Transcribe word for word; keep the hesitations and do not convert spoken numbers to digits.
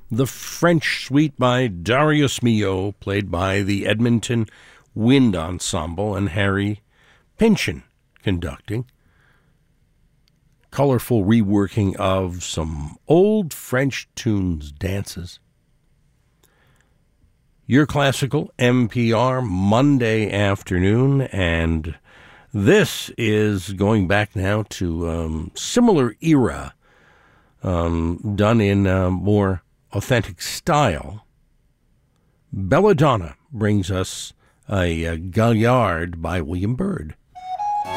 The French Suite by Darius Milhaud, played by the Edmonton Wind Ensemble, and Harry Pynchon conducting. Colorful reworking of some old French tunes, dances. Your Classical N P R Monday afternoon, and this is going back now to um, similar era, um, done in uh, more authentic style. Belladonna brings us a, a Gaillard by William Byrd.